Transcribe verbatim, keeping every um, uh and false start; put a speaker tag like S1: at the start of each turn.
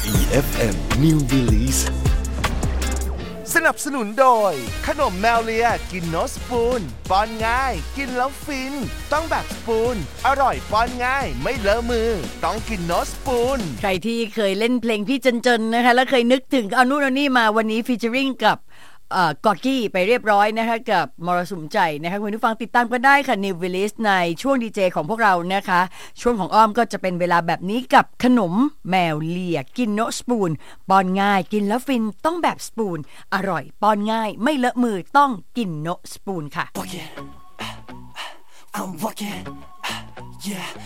S1: อี เอฟ เอ็ม New Release
S2: สนับสนุนโดยขนมแมวเลียกินโนสปูนป้อนง่ายกินแล้วฟินต้องแบบสปูนอร่อยป้อนง่ายไม่เลอะมือต้องกินโนสปูน
S3: ใครที่เคยเล่นเพลงพี่เจนๆนะคะแล้วเคยนึกถึงเอานู่นเอานี่มาวันนี้ฟีเจอริ่งกับกอดกี้ไปเรียบร้อยนะคะกับมรสุมใจนะคะคุณผู้ฟังติดตามกันได้ค่ะ New Release ในช่วงดีเจของพวกเรานะคะช่วงของอ้อมก็จะเป็นเวลาแบบนี้กับขนมแมวเลียกินโนสปูนป้อนง่ายกินแล้วฟินต้องแบบสปูนอร่อยป้อนง่ายไม่เลอะมือต้องกินโนสปูนค่ะ
S4: I'm walking, yeah